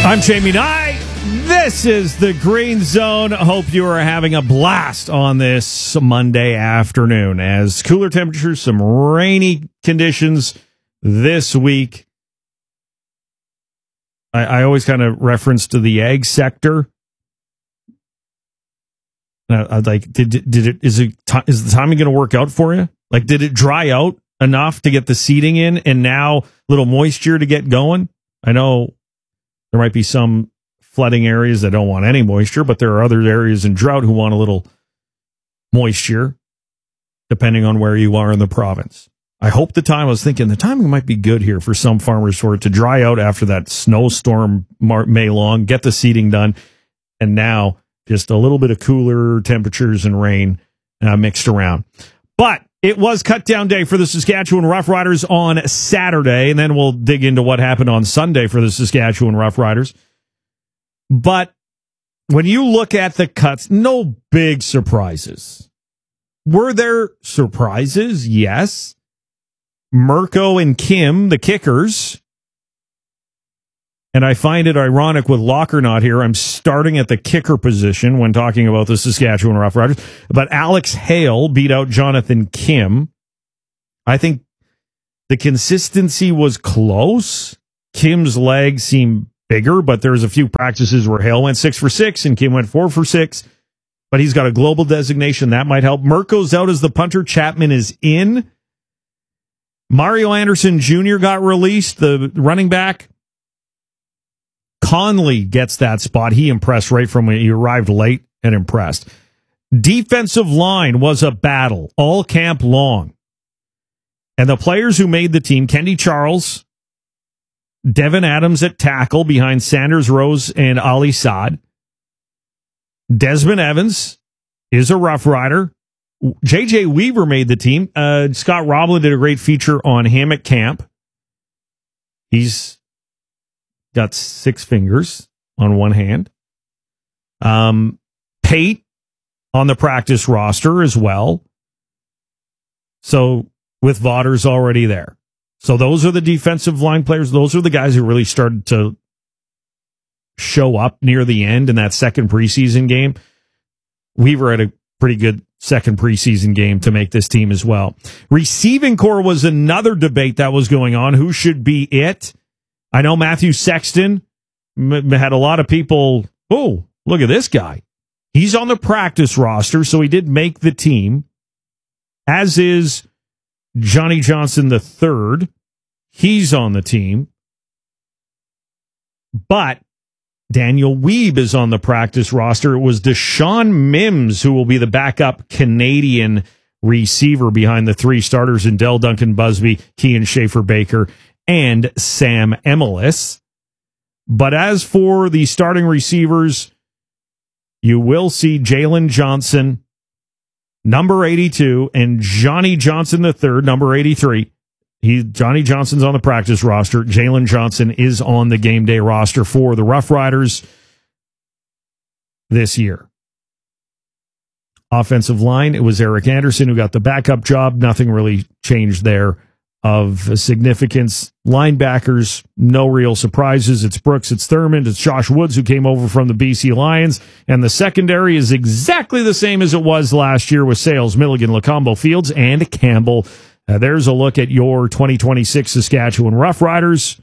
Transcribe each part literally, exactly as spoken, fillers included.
I'm Jamie Nye. This is the Green Zone. Hope you are having a blast on this Monday afternoon. As cooler temperatures, some rainy conditions this week. I, I always kind of reference to the ag sector. Uh, I'd like, did did it is it is the timing going to work out for you? Like, did it dry out enough to get the seeding in, and now little moisture to get going? I know there might be some flooding areas that don't want any moisture, but there are other areas in drought who want a little moisture, depending on where you are in the province. I hope the time, I was thinking the timing might be good here for some farmers for it to dry out after that snowstorm May long, get the seeding done, and now just a little bit of cooler temperatures and rain uh, mixed around. But it was cut down day for the Saskatchewan Roughriders on Saturday, and then we'll dig into what happened on Sunday for the Saskatchewan Roughriders. But when you look at the cuts, no big surprises. Were there surprises? Yes. Mirko and Kim, the kickers. And I find it ironic with Locker not here. I'm starting at the kicker position when talking about the Saskatchewan Roughriders. But Alex Hale beat out Jonathan Kim. I think the consistency was close. Kim's legs seemed bigger, but there's a few practices where Hale went six for six and Kim went four for six. But he's got a global designation. That might help. Mirko's out as the punter. Chapman is in. Mario Anderson Junior got released, the running back. Conley gets that spot. He impressed right from when he arrived late and impressed. Defensive line was a battle all camp long. And the players who made the team, Kendi Charles, Devin Adams at tackle behind Sanders, Rose, and Ali Saad. Desmond Evans is a Rough Rider. J J Weaver made the team. Uh, Scott Roblin did a great feature on him at camp. He's got six fingers on one hand. Um, Pate on the practice roster as well. So with Vaughters already there. So those are the defensive line players. Those are the guys who really started to show up near the end in that second preseason game. Weaver had a pretty good second preseason game to make this team as well. Receiving core was another debate that was going on. Who should be it? I know Matthew Sexton m- had a lot of people, oh, look at this guy. He's on the practice roster, so he did make the team, as is Johnny Johnson the third. He's on the team. But Daniel Weeb is on the practice roster. It was Deshaun Mims who will be the backup Canadian receiver behind the three starters in Dell Duncan Busby, Kean Schaefer-Baker, and Sam Emelis. But as for the starting receivers, you will see Jalen Johnson, number eighty-two, and Johnny Johnson the third, number eighty-three. He, Johnny Johnson's on the practice roster. Jalen Johnson is on the game day roster for the Rough Riders this year. Offensive line, it was Eric Anderson who got the backup job. Nothing really changed there of significance. Linebackers, no real surprises. It's Brooks, it's Thurmond, it's Josh Woods who came over from the B C Lions. And the secondary is exactly the same as it was last year with Sales, Milligan, Lacombo, Fields, and Campbell. Uh, there's a look at your twenty twenty-six Saskatchewan Roughriders.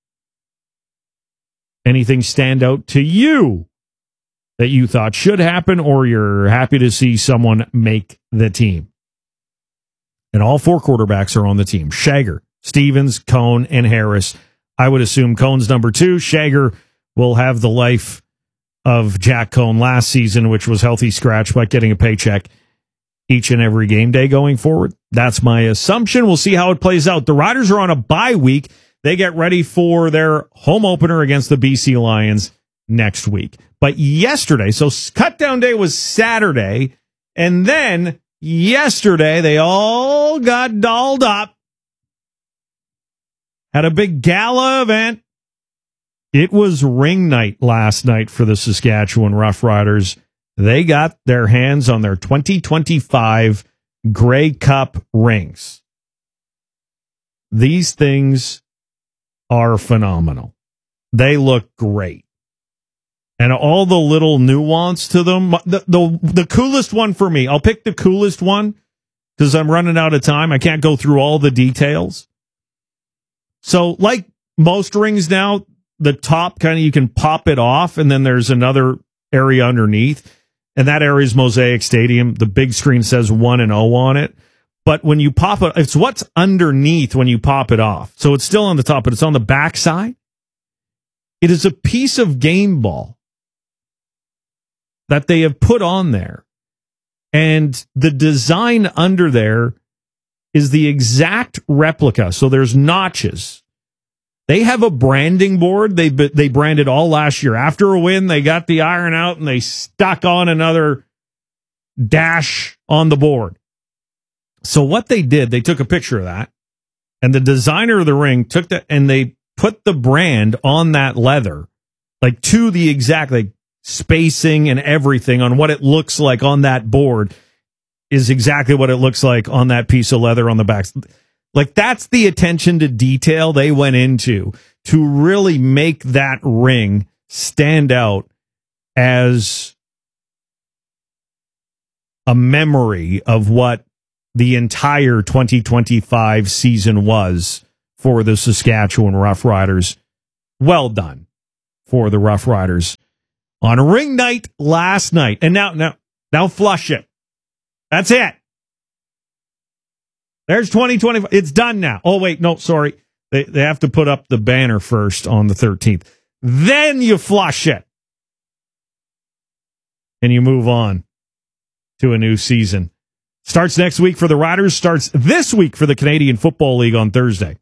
Anything stand out to you that you thought should happen, or you're happy to see someone make the team? And all four quarterbacks are on the team. Shager, Stevens, Cone, and Harris. I would assume Cone's number two. Shager will have the life of Jack Cone last season, which was healthy scratch, but getting a paycheck each and every game day going forward. That's my assumption. We'll see how it plays out. The Riders are on a bye week. They get ready for their home opener against the B C Lions next week. But yesterday, so cut down day was Saturday, and then yesterday they all got dolled up, had a big gala event. It was ring night last night for the Saskatchewan Roughriders. They got their hands on their twenty twenty-five Grey Cup rings. These things are phenomenal. They look great. and all the little nuance to them. The, the, the coolest one for me, I'll pick the coolest one because I'm running out of time. I can't go through all the details. So like most rings now, the top kind of, you can pop it off, and then there's another area underneath, and that area is Mosaic Stadium. The big screen says one and oh on it. But when you pop it, it's what's underneath when you pop it off. So it's still on the top, but it's on the back side. It is a piece of game ball that they have put on there. And the design under there is the exact replica. So there's notches. They have a branding board. They they branded all last year. After a win, they got the iron out and they stuck on another dash on the board. So what they did, they took a picture of that, and the designer of the ring took that and they put the brand on that leather, like to the exact like spacing and everything on what it looks like on that board is exactly what it looks like on that piece of leather on the back. Like that's the attention to detail they went into to really make that ring stand out as a memory of what the entire twenty twenty-five season was for the Saskatchewan Roughriders. Well done for the Roughriders on ring night last night. And now, now, now flush it. That's it. There's twenty twenty-five. It's done now. Oh, wait, no, sorry. They, they have to put up the banner first on the thirteenth. Then you flush it. And you move on to a new season. Starts next week for the Riders. Starts this week for the Canadian Football League on Thursday.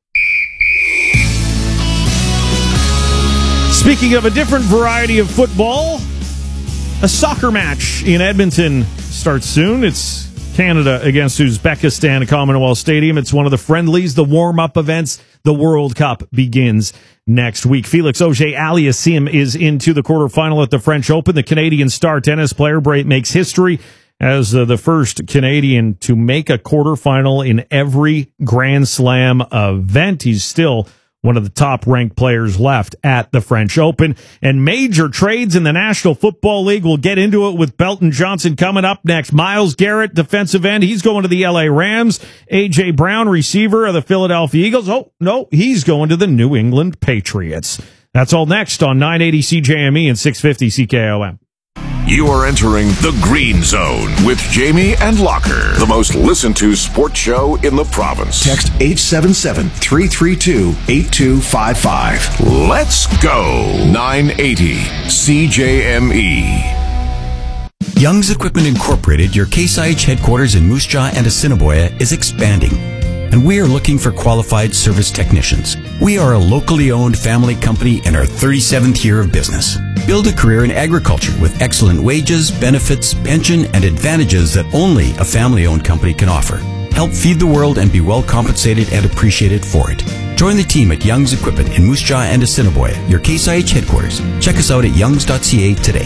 Speaking of a different variety of football, a soccer match in Edmonton starts soon. It's Canada against Uzbekistan at Commonwealth Stadium. It's one of the friendlies, the warm-up events. The World Cup begins next week. Felix Auger-Aliassime is into the quarterfinal at the French Open. The Canadian star tennis player makes history as uh, the first Canadian to make a quarterfinal in every Grand Slam event. He's still one of the top-ranked players left at the French Open. And major trades in the National Football League. We'll get into it with Belton Johnson coming up next. Myles Garrett, defensive end. He's going to the L A Rams. A J. Brown, receiver of the Philadelphia Eagles. Oh, no, he's going to the New England Patriots. That's all next on nine eighty C J M E and six fifty C K O M. You are entering the Green Zone with Jamie and Locker, the most listened to sports show in the province. Text eight seven seven, three three two, eight two five five. Let's go. nine eighty C J M E. Young's Equipment Incorporated, your Case I H headquarters in Moose Jaw and Assiniboia, is expanding, and we are looking for qualified service technicians. We are a locally owned family company in our thirty-seventh year of business. Build a career in agriculture with excellent wages, benefits, pension, and advantages that only a family-owned company can offer. Help feed the world and be well compensated and appreciated for it. Join the team at Young's Equipment in Moose Jaw and Assiniboia, your Case I H headquarters. Check us out at youngs dot c a today.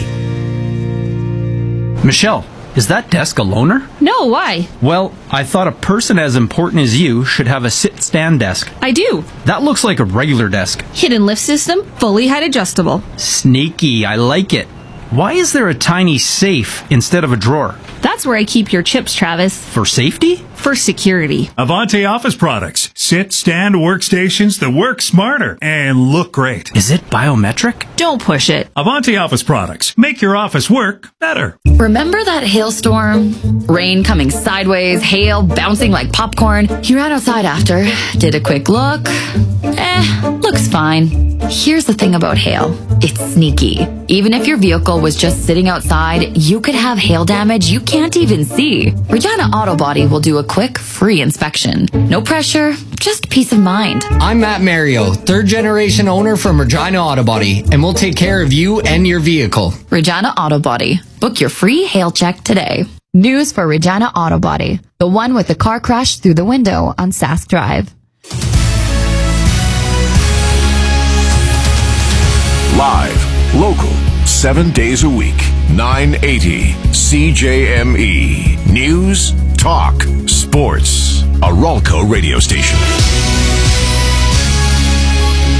Michelle, is that desk a loaner? No, why? Well, I thought a person as important as you should have a sit-stand desk. I do. That looks like a regular desk. Hidden lift system, fully height adjustable. Sneaky, I like it. Why is there a tiny safe instead of a drawer? That's where I keep your chips, Travis. For safety? For security. Avante Office Products. Sit, stand workstations that work smarter and look great. Is it biometric? Don't push it. Avante Office Products. Make your office work better. Remember that hailstorm? Rain coming sideways, hail bouncing like popcorn. You ran outside after, did a quick look. Eh, looks fine. Here's the thing about hail. It's sneaky. Even if your vehicle was just sitting outside, you could have hail damage you can't even see. Regina Auto Body will do a quick, free inspection. No pressure, just peace of mind. I'm Matt Mario, third generation owner from Regina Auto Body, and we'll take care of you and your vehicle. Regina Auto Body. Book your free hail check today. News for Regina Auto Body, the one with the car crash through the window on Sask Drive. Live, local, seven days a week. nine eighty C J M E. News, talk, sports. A Ralco radio station.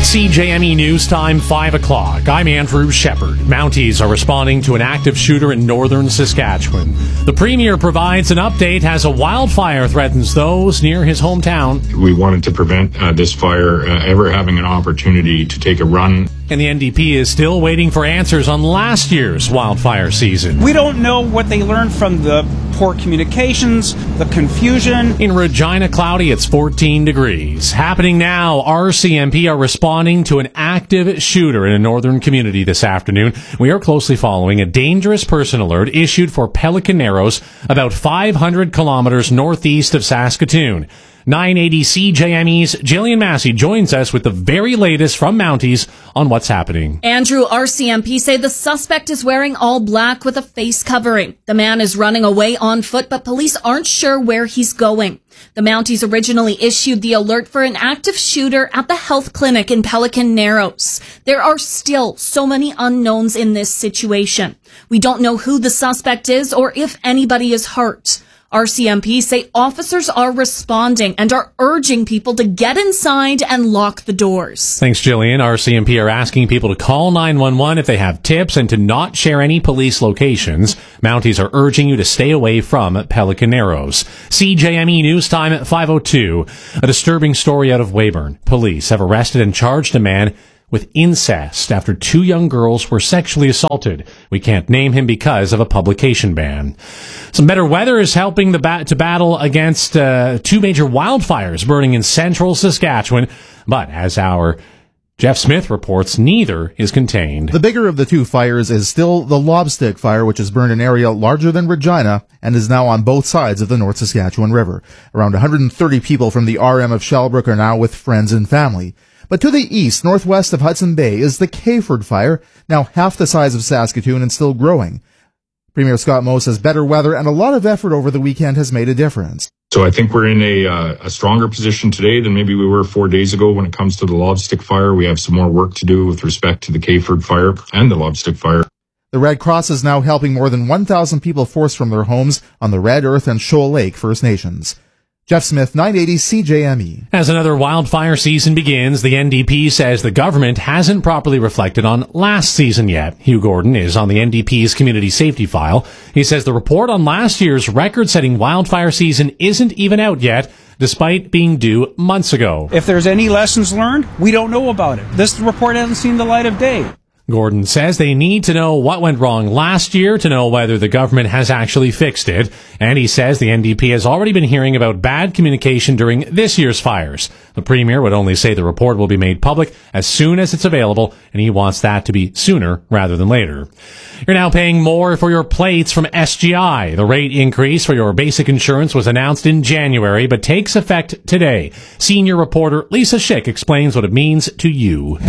C J M E News Time, five o'clock. I'm Andrew Shepard. Mounties are responding to an active shooter in northern Saskatchewan. The Premier provides an update as a wildfire threatens those near his hometown. We wanted to prevent uh, this fire uh, ever having an opportunity to take a run. And the N D P is still waiting for answers on last year's wildfire season. We don't know what they learned from the poor communications, the confusion. In Regina, cloudy, it's fourteen degrees. Happening now, R C M P are responding to an active shooter in a northern community this afternoon. We are closely following a dangerous person alert issued for Pelican Narrows, about five hundred kilometers northeast of Saskatoon. nine eighty C J M E's Jillian Massey joins us with the very latest from Mounties on what's happening. Andrew, R C M P say the suspect is wearing all black with a face covering. The man is running away on foot, but police aren't sure where he's going. The Mounties originally issued the alert for an active shooter at the health clinic in Pelican Narrows. There are still so many unknowns in this situation. We don't know who the suspect is or if anybody is hurt. R C M P say officers are responding and are urging people to get inside and lock the doors. Thanks, Jillian. R C M P are asking people to call nine one one if they have tips and to not share any police locations. Mounties are urging you to stay away from Pelican Narrows. C J M E News Time at five oh two. A disturbing story out of Weyburn. Police have arrested and charged a man with incest after two young girls were sexually assaulted. We can't name him because of a publication ban. Some better weather is helping the bat- to battle against uh, two major wildfires burning in central Saskatchewan. But as our Jeff Smith reports, neither is contained. The bigger of the two fires is still the Lobstick Fire, which has burned an area larger than Regina and is now on both sides of the North Saskatchewan River. Around one hundred thirty people from the R M of Shellbrook are now with friends and family. But to the east, northwest of Hudson Bay, is the Kayford Fire, now half the size of Saskatoon and still growing. Premier Scott Moe says better weather and a lot of effort over the weekend has made a difference. So I think we're in a, uh, a stronger position today than maybe we were four days ago when it comes to the Lobstick Fire. We have some more work to do with respect to the Kayford Fire and the Lobstick Fire. The Red Cross is now helping more than one thousand people forced from their homes on the Red Earth and Shoal Lake First Nations. Jeff Smith, nine eighty C J M E. As another wildfire season begins, the N D P says the government hasn't properly reflected on last season yet. Hugh Gordon is on the N D P's community safety file. He says the report on last year's record-setting wildfire season isn't even out yet, despite being due months ago. If there's any lessons learned, we don't know about it. This report hasn't seen the light of day. Gordon says they need to know what went wrong last year to know whether the government has actually fixed it. And he says the N D P has already been hearing about bad communication during this year's fires. The Premier would only say the report will be made public as soon as it's available, and he wants that to be sooner rather than later. You're now paying more for your plates from S G I. The rate increase for your basic insurance was announced in January, but takes effect today. Senior reporter Lisa Schick explains what it means to you.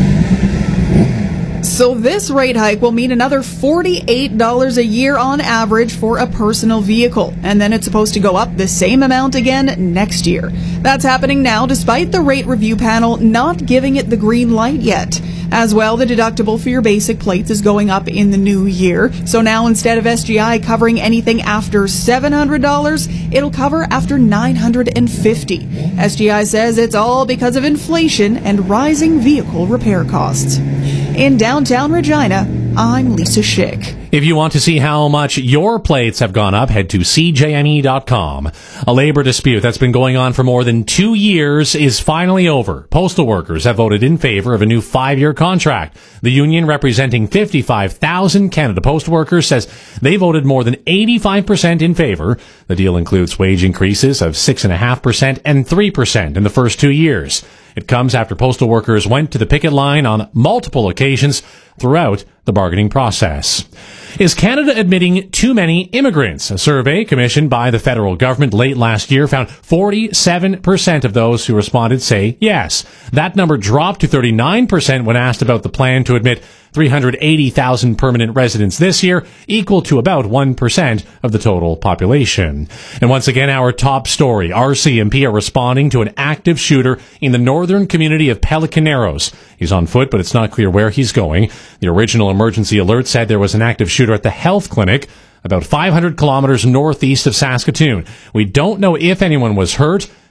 So this rate hike will mean another forty-eight dollars a year on average for a personal vehicle. And then it's supposed to go up the same amount again next year. That's happening now despite the rate review panel not giving it the green light yet. As well, the deductible for your basic plates is going up in the new year. So now instead of S G I covering anything after seven hundred dollars, it'll cover after nine hundred fifty dollars. S G I says it's all because of inflation and rising vehicle repair costs. In downtown Regina, I'm Lisa Schick. If you want to see how much your plates have gone up, head to C J M E dot com. A labor dispute that's been going on for more than two years is finally over. Postal workers have voted in favor of a new five-year contract. The union, representing fifty-five thousand Canada Post workers, says they voted more than eighty-five percent in favor. The deal includes wage increases of six point five percent and three percent in the first two years. It comes after postal workers went to the picket line on multiple occasions throughout the bargaining process. Is Canada admitting too many immigrants? A survey commissioned by the federal government late last year found forty-seven percent of those who responded say yes. That number dropped to thirty-nine percent when asked about the plan to admit three hundred eighty thousand permanent residents this year, equal to about one percent of the total population. And once again, our top story. R C M P are responding to an active shooter in the northern community of Pelican Narrows. He's on foot, but it's not clear where he's going. The original emergency alert said there was an active shooter at the health clinic about five hundred kilometers northeast of Saskatoon. We don't know if anyone was hurt.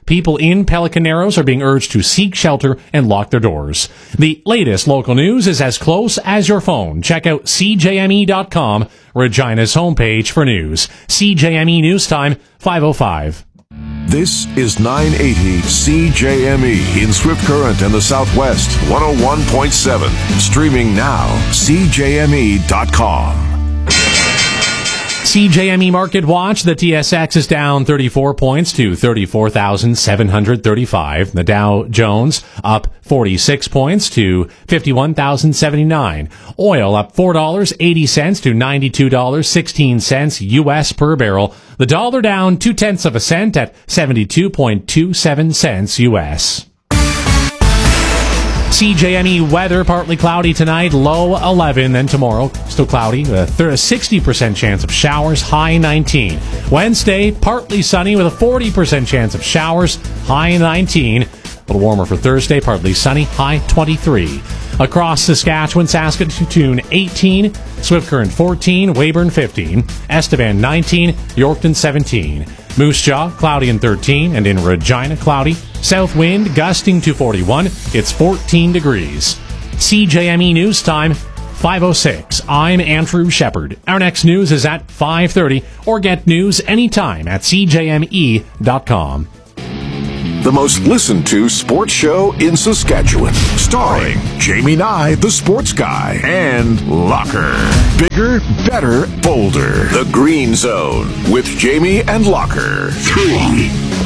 People in Pelican Narrows are being urged to seek shelter and lock their doors. The latest local news is as close as your phone. Check out C J M E dot com, Regina's homepage for news. C J M E News Time, five oh five. This is nine eighty C J M E in Swift Current and the Southwest, one oh one point seven. Streaming now, C J M E dot com. C J M E Market Watch, the T S X is down thirty-four points to thirty-four thousand seven hundred thirty-five. The Dow Jones up forty-six points to fifty-one thousand seventy-nine. Oil up four dollars and eighty cents to ninety-two dollars and sixteen cents U S per barrel. The dollar down two-tenths of a cent at seventy-two point two seven cents U S. C J M E weather, partly cloudy tonight, low eleven. Then tomorrow, still cloudy, a sixty percent chance of showers, high nineteen. Wednesday, partly sunny with a forty percent chance of showers, high nineteen. A little warmer for Thursday, partly sunny, high twenty-three. Across Saskatchewan, Saskatoon eighteen, Swift Current fourteen, Weyburn fifteen, Estevan nineteen, Yorkton seventeen. Moose Jaw, cloudy and thirteen, and in Regina, cloudy. South wind gusting to forty-one. It's fourteen degrees. C J M E News Time, five oh six. I'm Andrew Shepard. Our next news is at five thirty, or get news anytime at C J M E dot com. The most listened to sports show in Saskatchewan. Starring Jamie Nye, the sports guy, and Locker. Bigger, better, bolder. The Green Zone with Jamie and Locker. Three,